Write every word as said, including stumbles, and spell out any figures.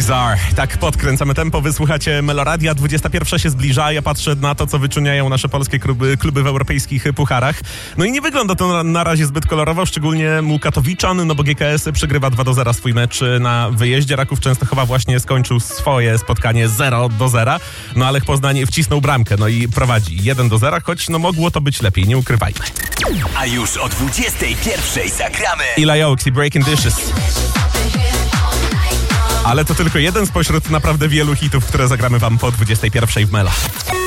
Bizarre. Tak podkręcamy tempo, wysłuchacie Meloradia. dwudziesta pierwsza się zbliża, ja patrzę na to, co wyczyniają nasze polskie kluby, kluby w europejskich pucharach. No i nie wygląda to na, na razie zbyt kolorowo, szczególnie mu Katowiczan, no bo G K S przegrywa dwa do zera swój mecz na wyjeździe. Raków Częstochowa właśnie skończył swoje spotkanie zero do zera, no ale Poznań wcisnął bramkę, no i prowadzi jeden do zera, choć no mogło to być lepiej, nie ukrywajmy. A już o dwudziestej pierwszej zagramy Eli Oaks i Breaking Dishes. Ale to tylko jeden spośród naprawdę wielu hitów, które zagramy wam po dwudziestej pierwszej w Melo.